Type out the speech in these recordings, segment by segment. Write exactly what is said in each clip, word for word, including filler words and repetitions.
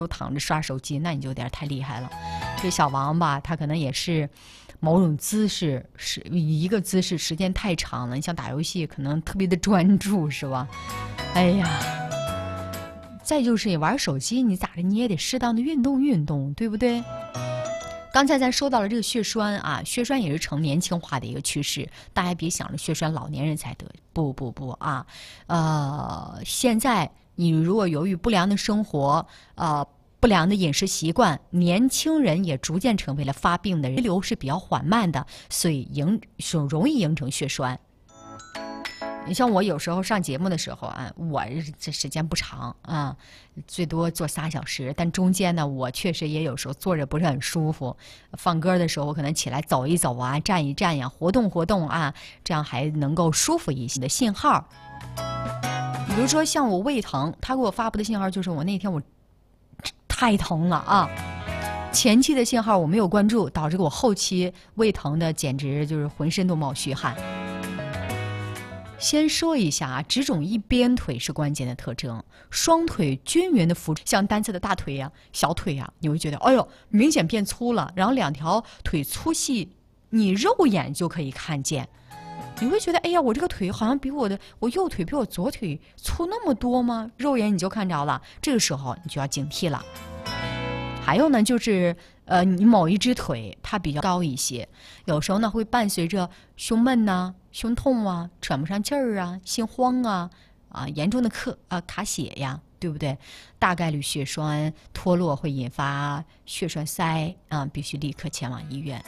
都躺着刷手机，那你就有点太厉害了。这小王吧，他可能也是某种姿势，是一个姿势时间太长了。你像打游戏，可能特别的专注，是吧？哎呀，再就是你玩手机，你咋的，你也得适当的运动运动，对不对？刚才咱说到了这个血栓啊，血栓也是呈年轻化的一个趋势，大家别想着血栓老年人才得，不不不啊，呃，现在你如果由于不良的生活，呃。不良的饮食习惯，年轻人也逐渐成为了发病的人，流是比较缓慢的，所以形容易形成血栓。你像我有时候上节目的时候啊，我这时间不长啊，最多做仨小时，但中间呢，我确实也有时候坐着不是很舒服。放歌的时候，我可能起来走一走啊，站一站呀，活动活动啊，这样还能够舒服一些的信号。比如说像我胃疼，他给我发布的信号就是我那天我。太疼了啊！前期的信号我没有关注，导致我后期胃疼的简直就是浑身都冒虚汗。先说一下啊，只肿一边腿是关键的特征，双腿均匀的扶，像单侧的大腿呀、啊、小腿呀、啊，你会觉得哎呦明显变粗了，然后两条腿粗细，你肉眼就可以看见。你会觉得，哎呀，我这个腿好像比我的我右腿比我左腿粗那么多吗？肉眼你就看着了，这个时候你就要警惕了。还有呢，就是呃，你某一只腿它比较高一些，有时候呢会伴随着胸闷呐、胸痛啊、喘不上气儿啊、心慌啊、啊严重的咳啊卡血呀，对不对？大概率血栓脱落会引发血栓塞啊，必须立刻前往医院。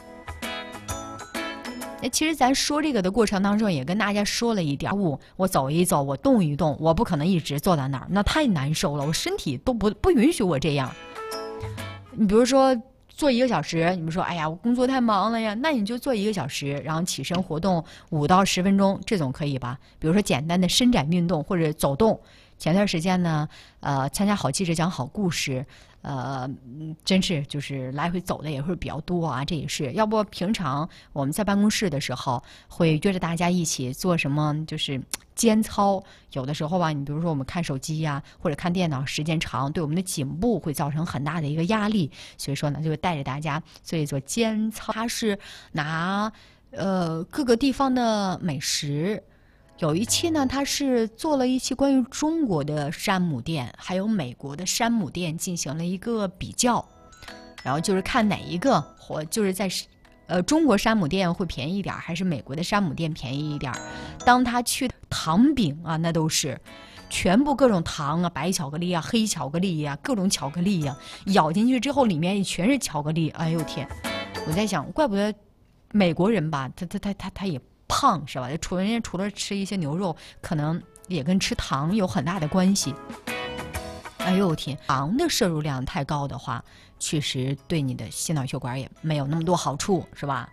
其实咱说这个的过程当中，也跟大家说了一点，我我走一走，我动一动，我不可能一直坐在那儿，那太难受了，我身体都不不允许我这样。你比如说做一个小时，你们说哎呀我工作太忙了呀，那你就做一个小时，然后起身活动五到十分钟，这种可以吧？比如说简单的伸展运动或者走动。前段时间呢，呃，参加好记者讲好故事，呃，真是就是来回走的也会比较多啊，这也是。要不平常我们在办公室的时候，会约着大家一起做什么，就是间操。有的时候吧，你比如说我们看手机呀、啊，或者看电脑时间长，对我们的颈部会造成很大的一个压力，所以说呢，就会带着大家做一做间操。它是拿呃各个地方的美食。有一期呢，他是做了一期关于中国的山姆店还有美国的山姆店进行了一个比较，然后就是看哪一个或就是在呃中国山姆店会便宜一点还是美国的山姆店便宜一点。当他去糖饼啊，那都是全部各种糖啊，白巧克力啊、黑巧克力呀、啊、各种巧克力呀、啊，咬进去之后里面全是巧克力，哎呦天！我在想，怪不得美国人吧，他他他他他也胖是吧？除了人家除了吃一些牛肉，可能也跟吃糖有很大的关系。哎呦天，糖的摄入量太高的话，确实对你的心脑血管也没有那么多好处，是吧？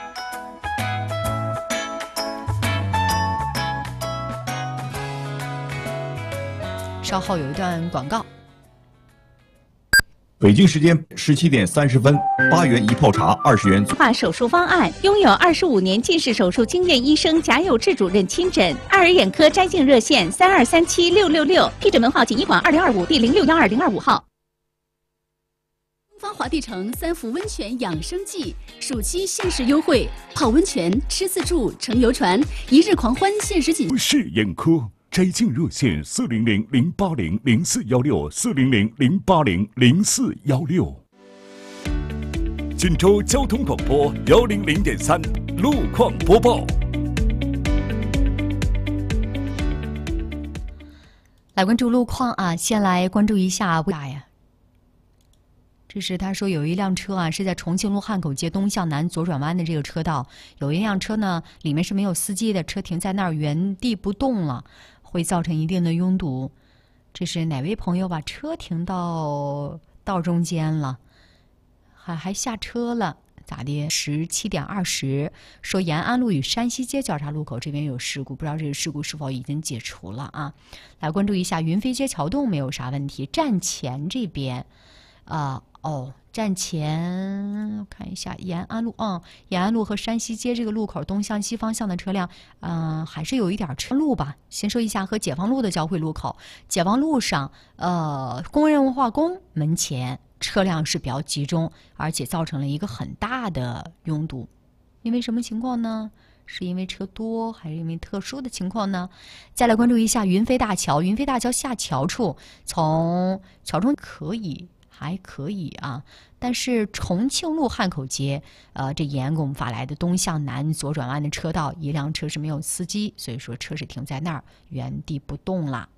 稍后有一段广告。 北京时间十七点三十分，八元一泡茶，二十元。 化手术方案，拥有二十五年近视手术经验医生贾有志主任亲诊。爱尔眼科摘镜热线三二三七六六六，批准门号锦医馆二零二五第零六幺二零二五号。 东方华帝城三福温泉养生季暑期限时优惠，泡温泉、吃自助、乘游船，一日狂欢限时仅。 是眼科。摘镜热线四零零零八零零四幺六四零零零八零零四幺六。锦州交通广播幺零零点三路况播报。 来关注路况啊，先来关注一下大呀。这是他说有一辆车啊，是在重庆路汉口街东向南左转弯的这个车道，有一辆车呢，里面是没有司机的，车停在那儿原地不动了，会造成一定的拥堵。这是哪位朋友把车停到道中间了，还还下车了，咋的？十七点二十，说延安路与山西街交叉路口这边有事故，不知道这个事故是否已经解除了啊？来关注一下云飞街桥洞没有啥问题，站前这边。 啊、呃、哦，站前看一下延安路，嗯，延安路和山西街这个路口东向西方向的车辆，嗯、呃，还是有一点车路吧。先说一下和解放路的交汇路口，解放路上，呃，工人文化宫门前车辆是比较集中，而且造成了一个很大的拥堵。因为什么情况呢？是因为车多，还是因为特殊的情况呢？再来关注一下云飞大桥，云飞大桥下桥处，从桥中可以还可以啊，但是重庆路汉口街，呃，这延安给我们发来的东向南左转弯的车道，一辆车是没有司机，所以说车是停在那儿原地不动了。